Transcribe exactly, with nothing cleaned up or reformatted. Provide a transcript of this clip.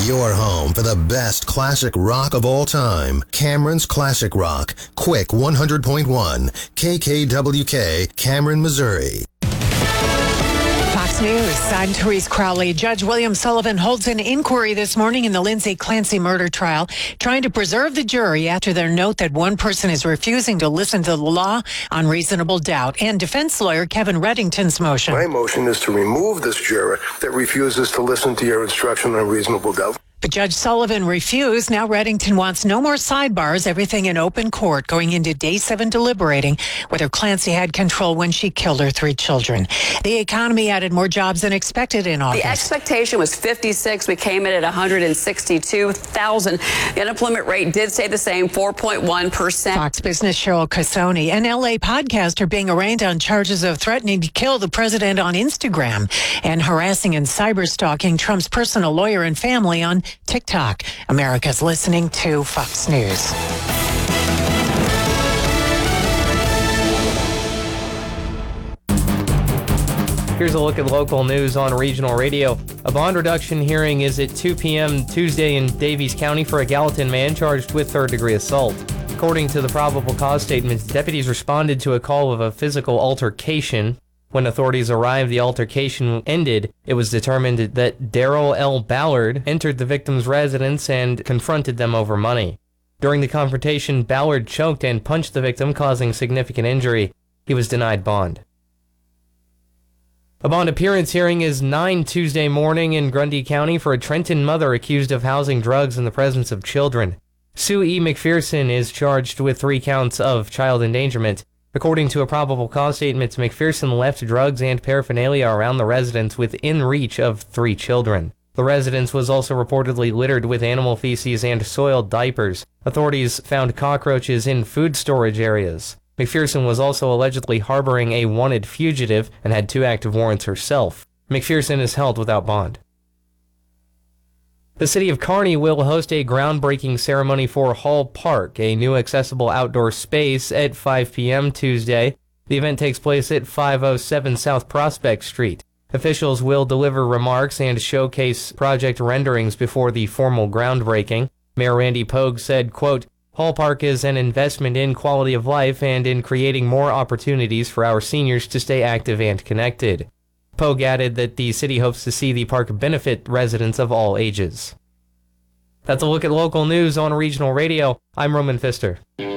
Your home for the best classic rock of all time. Cameron's Classic Rock. Quick one hundred point one. K K W K, Cameron, Missouri. Fox News, I'm Therese Crowley. Judge William Sullivan holds an inquiry this morning in the Lindsay Clancy murder trial, trying to preserve the jury after their note that one person is refusing to listen to the law on reasonable doubt, and defense lawyer Kevin Reddington's motion. My motion is to remove this juror that refuses to listen to your instruction on reasonable doubt. But Judge Sullivan refused. Now Reddington wants no more sidebars, everything in open court, going into day seven deliberating whether Clancy had control when she killed her three children. The economy added more jobs than expected in August. The expectation was fifty-six. We came in at one hundred sixty-two thousand. The unemployment rate did stay the same, four point one percent. Fox Business Cheryl Casoni, an L A podcaster, being arraigned on charges of threatening to kill the president on Instagram and harassing and cyber-stalking Trump's personal lawyer and family on TikTok. America's listening to Fox News. Here's a look at local news on regional radio. A bond reduction hearing is at two p.m. Tuesday in Davies County for a Gallatin man charged with third-degree assault. According to the probable cause statement, deputies responded to a call of a physical altercation. When authorities arrived, the altercation ended. It was determined that Daryl L. Ballard entered the victim's residence and confronted them over money. During the confrontation, Ballard choked and punched the victim, causing significant injury. He was denied bond. A bond appearance hearing is nine Tuesday morning in Grundy County for a Trenton mother accused of housing drugs in the presence of children. Sue E. McPherson is charged with three counts of child endangerment. According to a probable cause statement, McPherson left drugs and paraphernalia around the residence within reach of three children. The residence was also reportedly littered with animal feces and soiled diapers. Authorities found cockroaches in food storage areas. McPherson was also allegedly harboring a wanted fugitive and had two active warrants herself. McPherson is held without bond. The city of Kearney will host a groundbreaking ceremony for Hall Park, a new accessible outdoor space, at five p.m. Tuesday. The event takes place at five oh seven South Prospect Street. Officials will deliver remarks and showcase project renderings before the formal groundbreaking. Mayor Randy Pogue said, quote, "Hall Park is an investment in quality of life and in creating more opportunities for our seniors to stay active and connected." Pogue added that the city hopes to see the park benefit residents of all ages. That's a look at local news on regional radio. I'm Roman Pfister.